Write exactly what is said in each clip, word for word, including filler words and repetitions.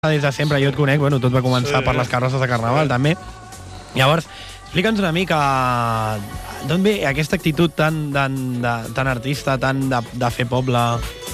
des de sempre, jo et conec, bueno, tot va començar sí. per les carrosses de Carnaval, també. Llavors, explica'ns una mica d'on ve aquesta actitud tan, tan, de, tan artista, tan de, de fer poble.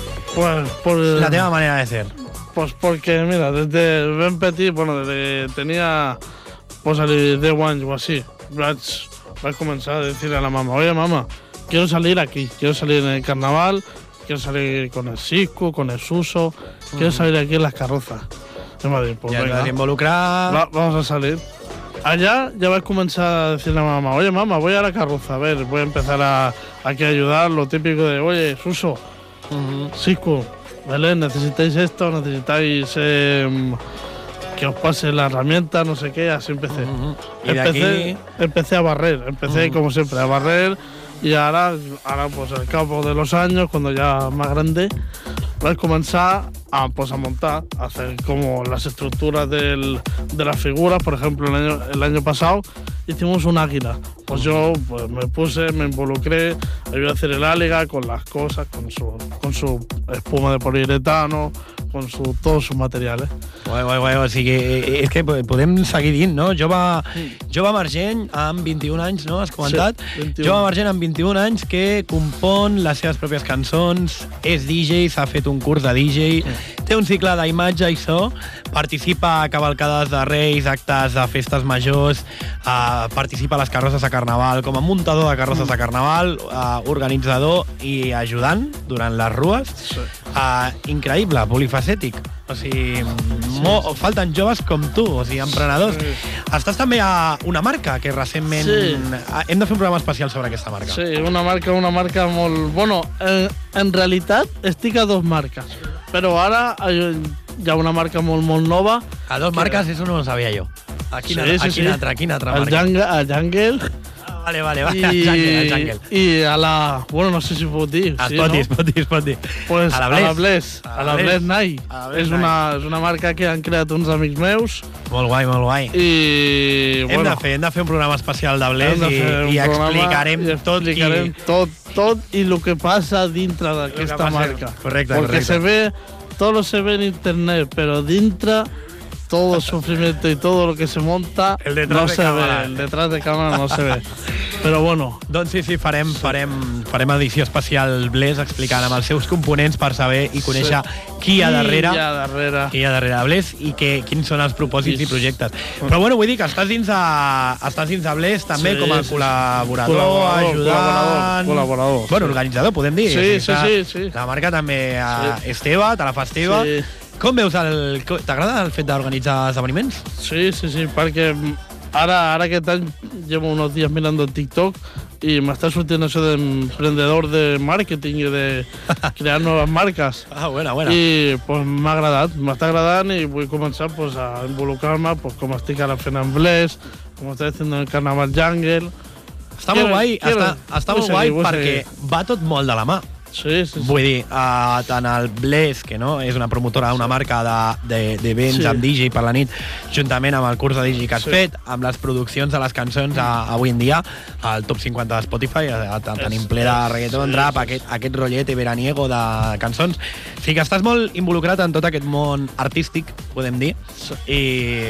Pues, por, la teva manera de ser. Pues porque, mira, desde ben petit, bueno, desde tenía, pues, deu anys o así, vaig, vaig començar a decirle a la mamá, oye, mamá, quiero salir aquí, quiero salir en el carnaval, quiero salir con el Cisco, con el Suso, mm. quiero salir aquí en las carrozas. Y me dijo, pues ya venga, involucrar... va, vamos a salir. Allá ya vas a comenzar a decirle a la mamá, oye, mamá, voy a la carroza, a ver, voy a empezar a, aquí a ayudar, lo típico de, oye, Suso, uh-huh. Cisco, Belén, necesitáis esto, necesitáis eh, que os pase la herramienta, no sé qué, así empecé. Uh-huh. ¿Y empecé, de aquí? empecé a barrer, empecé uh-huh. como siempre, a barrer, y ahora, ahora pues al cabo de los años, cuando ya más grande, vas a comenzar a, pues, a montar, a hacer como las estructuras del, de las figuras. Por ejemplo, el año, el año pasado hicimos un águila. Pues yo pues, me puse, me involucré, ayudé a hacer el águila con las cosas, con su, con su espuma de poliuretano, con su, todos sus materiales. Guai, guai, guai. O sigui, és que podem seguir dint, no? Jove, jove emergent amb vint-i-un anys, no? Has comentat? Sí, vint-i-un. Jove emergent amb vint-i-un anys que compon les seves pròpies cançons, és D J, s'ha fet un curs de D J, sí. té un cicle d'imatge i so, participa a cavalcades de Reis, actes de festes majors, uh, participa a les carrosses de Carnaval, com a muntador de carrosses de Carnaval, uh, organitzador i ajudant durant les rues. Sí. Uh, increïble, polifacètic. O sigui, mo, falten joves com tu, o sigui, emprenedors. Sí. Estàs també a una marca que recentment... Sí. Hem de fer un programa especial sobre aquesta marca. Sí, una marca, una marca molt... Bueno, eh, en realitat estic a dos marques, però ara hi ha una marca molt, molt nova. A dos que... marques, eso no lo sabía yo. A quina, sí, sí, a quina sí. altra, a quina altra el marca? Jungle, el Jungle. Vale, vale, vale. I, el Jungle, el Jungle. I a la... Bueno, no sé si pot dir. Es sí, pot no? dir, es pot dir, es pot dir. Pues a la Bless. Bless. A la Bless Night. És una, és una marca que han creat uns amics meus. Molt guai, molt guai. I, hem, bueno, de fer, hem de fer un programa especial de Bless i, i explicarem i tot. Explicarem qui... tot, tot i el que passa dintre d'aquesta marca. Correcte, Porque correcte. se ve, todo se ve en internet, pero dintre... todo el sufrimiento y todo lo que se monta el detrás no de se cámara. ve, el detrás de cámara no se ve. Però bueno. Doncs sí, sí, farem, farem, farem edició especial Bless explicant amb els seus components per saber i conèixer sí. qui hi ha darrere, qui hi ha darrere, qui hi ha darrere Bless i que, quins són els propòsits sí. i projectes. Però bueno, vull dir que estàs dins de, estàs dins de Bless també sí, com a sí, col·laborador, col·laborador, ajudant... Col·laborador, col·laborador. Bueno, organitzador, podem dir. Sí, o sigui, sí, sí, sí. La marca també sí. és teva, te la fas teva. Sí. Com veus el... T'agrada el fet d'organitzar esdeveniments? Sí, sí, sí, perquè ara, ara aquest any llevo unos días mirando el TikTok y me está surtiendo eso de emprendedor de marketing y de crear nuevas marcas. Ah, buena, buena. I pues m'ha agradat, m'està agradant i vull començar pues, a involucrar-me pues, com estic ara fent en Bless, com estic fent en el Carnaval Jungle. Està molt guai, està, està molt guai perquè va tot molt de la mà. Sí, sí, sí. Vull dir, uh, tant el Bless, que no, és una promotora, una marca d'events de, de, sí. amb D J per la nit, juntament amb el curs de D J que has sí. fet, amb les produccions de les cançons a, avui en dia, al top cinquanta de Spotify, a, a, tenim ple de reggaeton, sí, rap, sí. Aquest, aquest rotllet veraniego de cançons. O sigui que estàs molt involucrat en tot aquest món artístic, podem dir, sí. i,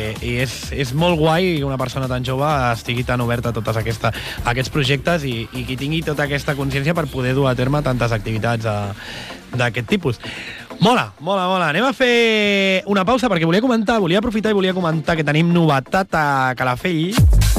i és, és molt guai que una persona tan jove estigui tan oberta a tots aquesta, a aquests projectes i, i que tingui tota aquesta consciència per poder dur a terme tantes activitats d'aquest tipus. Mola, mola, mola. Anem a fer una pausa perquè volia comentar, volia aprofitar i volia comentar que tenim novetat a Calafell.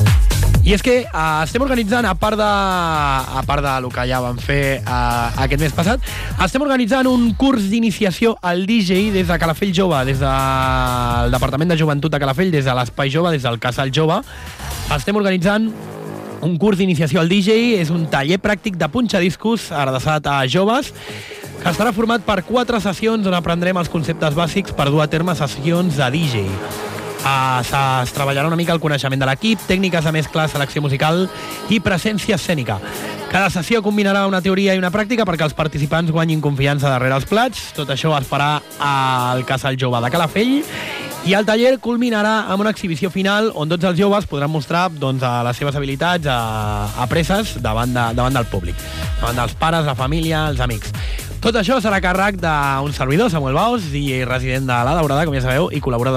I és que uh, estem organitzant, a part de, a part de lo que ja vam fer uh, aquest mes passat, estem organitzant un curs d'iniciació al D J des de Calafell Jove, des del Departament de Joventut de Calafell, des de l'Espai Jove, des del Casal Jove. Estem organitzant un curs d'iniciació al D J, és un taller pràctic de punxadiscos adreçat a joves, que estarà format per quatre sessions on aprendrem els conceptes bàsics per dur a terme sessions de D J. Uh, es treballarà una mica el coneixement de l'equip, tècniques de mescla, selecció musical i presència escènica. Cada sessió combinarà una teoria i una pràctica perquè els participants guanyin confiança darrere els plats. Tot això es farà al Casal Jove de Calafell i el taller culminarà amb una exhibició final on tots els joves podran mostrar doncs, les seves habilitats a, a preses davant, de, davant del públic, davant dels pares, la família, els amics. Tot això serà a càrrec d'un servidor, Samuel Baus, D J resident de La Daurada, com ja sabeu, i col·laborador